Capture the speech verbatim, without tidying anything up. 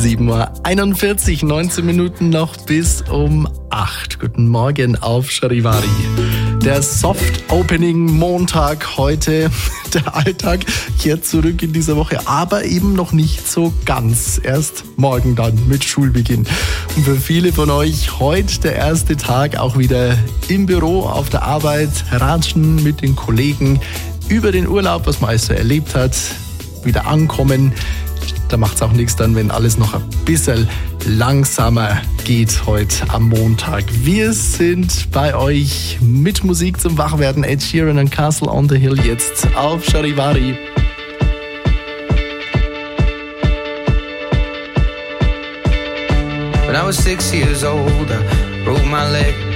sieben Uhr einundvierzig, neunzehn Minuten noch bis um acht. Guten Morgen auf Charivari. Der Soft-Opening-Montag heute. Der Alltag kehrt zurück in dieser Woche, aber eben noch nicht so ganz. Erst morgen dann mit Schulbeginn. Und für viele von euch heute der erste Tag auch wieder im Büro, auf der Arbeit, ratschen mit den Kollegen über den Urlaub, was man alles so erlebt hat, wieder ankommen. Da macht es auch nichts dann, wenn alles noch ein bisschen langsamer geht heute am Montag. Wir sind bei euch mit Musik zum Wachwerden. Ed Sheeran und Castle on the Hill jetzt auf Charivari. When I was six years old, I broke my leg.